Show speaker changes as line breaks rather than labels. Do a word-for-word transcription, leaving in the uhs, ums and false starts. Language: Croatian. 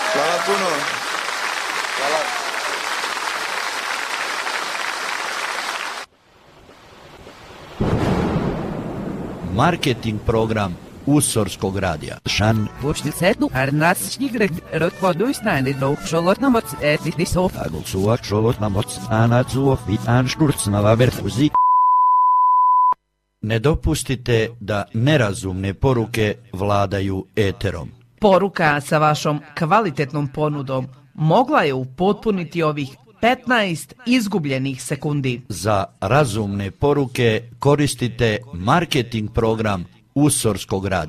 Hvala puno. Hvala.
Marketing program Usorskog radija. Šan.
Počni sednu, ar nas šnigrek, rotvodu snajni do šolot namoc, eti ti sof.
Agul suak šolot namoc, anat zuof, vitan šturc na vaberfuzi. Ne dopustite da nerazumne poruke vladaju eterom.
Poruka sa vašom kvalitetnom ponudom mogla je upotpuniti ovih petnaest izgubljenih sekundi.
Za razumne poruke koristite marketing program Usorskog radija.